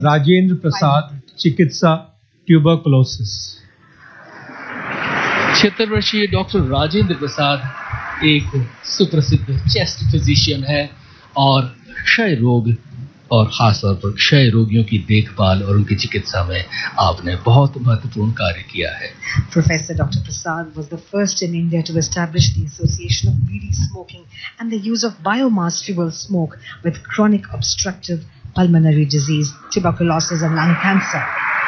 राजेंद्र प्रसाद, चिकित्सा, ट्यूबरकुलोसिस। 76 वर्षीय डॉक्टर राजेंद्र प्रसाद एक सुप्रसिद्ध चेस्ट फिजिशियन है और क्षय रोग और खासतौर पर क्षय रोगियों की देखभाल और उनकी चिकित्सा में आपने बहुत महत्वपूर्ण कार्य किया है। Professor Dr. Prasad was the first in India to establish the association of bidi smoking and the use of biomass fuel smoke with chronic obstructive pulmonary disease, tuberculosis and lung cancer.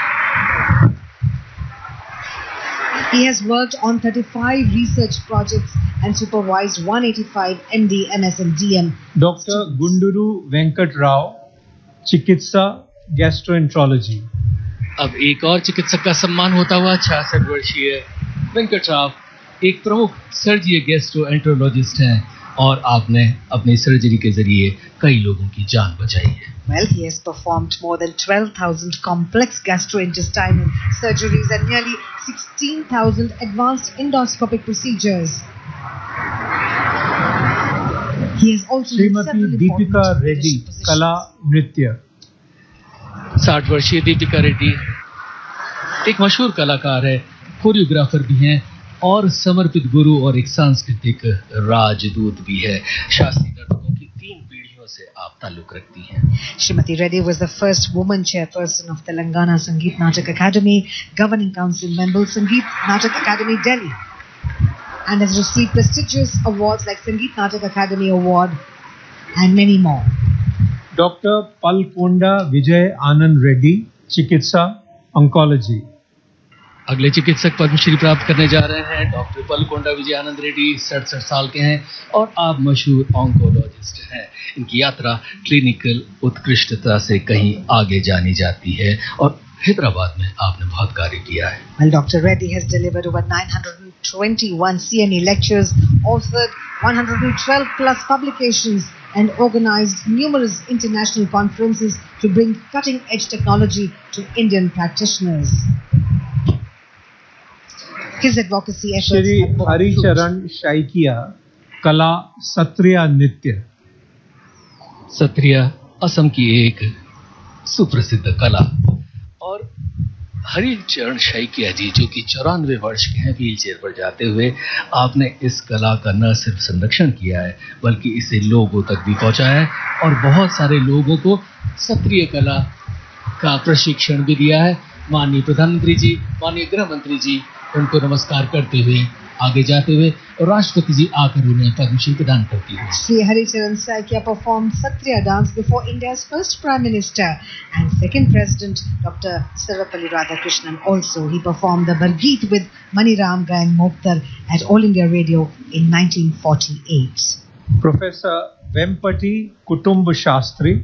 He has worked on 35 research projects and supervised 185 MD, MS and DM. Dr. Gunduru Venkat Rao, चिकित्सा, gastroenterology. अब एक और चिकित्सक का सम्मान होता हुआ 66 वर्षीय वेंकट राव एक प्रमुख सर्जीय गैस्ट्रोएंट्रोलॉजिस्ट हैं और आपने अपनी सर्जरी के जरिए कई लोगों की जान बचाई है। Well, he has performed more than 12,000 complex gastrointestinal surgeries and nearly 16,000 advanced endoscopic procedures. He has also Shrimati Deepika Reddy, कला, नृत्य। 60 वर्षीय दीपिका रेड्डी एक मशहूर कलाकार है, कोरियोग्राफर भी हैं और समर्पित गुरु और एक सांस्कृतिक राजदूत भी है। शास्त्रीय नर्तकों की 3 पीढ़ियों से आप ताल्लुक रखती हैं। Srimati Reddy was the first woman chairperson of Telangana Sangeet Natak Academy, governing council member, Sangeet Natak Academy, Delhi, and has received prestigious awards like Sangeet Natak Academy Award and many more. Dr. Palkonda Vijay Anand Reddy, चिकित्सा, oncology. अगले चिकित्सक पद्मश्री प्राप्त करने जा रहे हैं doctor Palakonda Vijay Anand Reddy. 67 साल के हैं और आप मशहूर ऑन्कोलॉजिस्ट हैं। इनकी यात्रा क्लिनिकल उत्कृष्टता से कहीं आगे जानी जाती है और हैदराबाद में आपने बहुत कार्य किया है। Well, Dr. Reddy has delivered over 921 CNE lectures, authored 112 plus publications, and organized numerous international conferences to bring cutting-edge technology to Indian practitioners. His advocacy efforts Shri have borne fruit. Haricharan शाइकिया, कला, सत्रिया नृत्य। सत्रिया असम की एक सुप्रसिद्ध कला और हरिचरण शाइकिया जी जो कि 94 वर्ष के हैं, व्हील चेयर पर जाते हुए आपने इस कला का न सिर्फ संरक्षण किया है बल्कि इसे लोगों तक भी पहुंचाया है और बहुत सारे लोगों को सत्रिय कला का प्रशिक्षण भी दिया है। माननीय प्रधानमंत्री जी, माननीय गृह मंत्री जी उनको नमस्कार करते हुए आगे जाते हुए और राष्ट्रपति जी आकर उन्हें पद्मश्री प्रदान करती है। Sri Haricharan Saikia performed Satriya dance before India's first Prime Minister and second President Dr. Sarvepalli Radhakrishnan. Also, he performed the Bargeet with Mani Ram Gayan Mokhtar at All India Radio in 1948. Professor Vempati कुटुंब शास्त्री,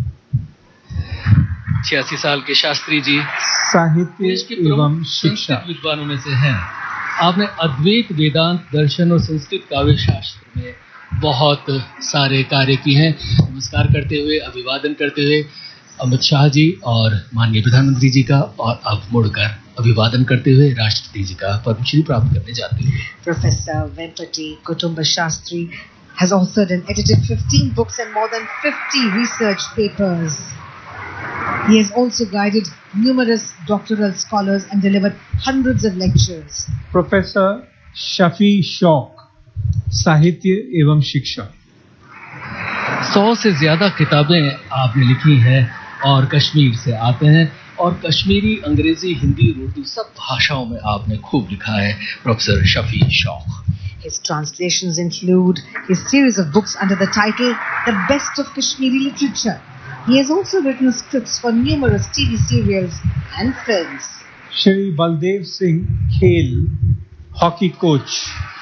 86 साल के शास्त्री जी साहित्य देश के एवं प्रमुख शिक्षा। संस्कृत विद्वानों में से हैं। आपने अद्वैत, वेदांत, दर्शन और संस्कृत काव्य शास्त्र में बहुत सारे कार्य किए हैं। नमस्कार करते हुए, अभिवादन करते हुए अमित शाह जी और माननीय प्रधानमंत्री जी का और अब मुड़कर अभिवादन करते हुए राष्ट्रपति जी का पद्मश्री प्राप्त करने जाते हैं। Professor Vempati Kutumba Shastri has authored and edited 15 books and more than 50 research papers. He has also guided numerous doctoral scholars and delivered hundreds of lectures. Professor Shafi शौक, साहित्य एवं शिक्षा। 100 से ज्यादा किताबें आपने लिखी हैं और कश्मीर से आते हैं और कश्मीरी, अंग्रेजी, हिंदी, उर्दू सब भाषाओं में आपने खूब लिखा है। प्रोफेसर शफी शौक। His translations include his series of books under the title The Best of Kashmiri Literature. He has also written scripts for numerous TV serials and films. Shri Baldev Singh खेल, हॉकी कोच।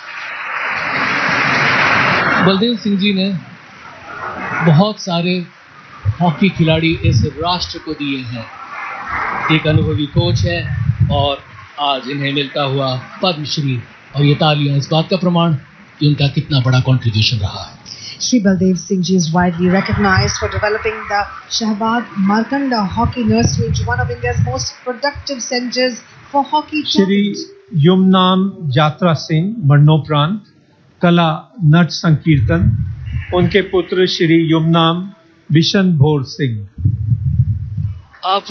बलदेव सिंह जी ने बहुत सारे हॉकी खिलाड़ी इस राष्ट्र को दिए हैं। एक अनुभवी कोच है और आज इन्हें मिलता हुआ पद्मश्री और ये तालियां इस बात का प्रमाण कि उनका कितना बड़ा कंट्रीब्यूशन रहा है। Shri Baldev Singh Ji is widely recognized for developing the Shahbaz Markanda Hockey Nursery into one of India's most productive centers for hockey Shri talent. Yumnam यात्रा सिंह, मरणोपरांत, कला, नट संकीर्तन। उनके पुत्र श्री युमनाम बिशन भोर सिंह। आप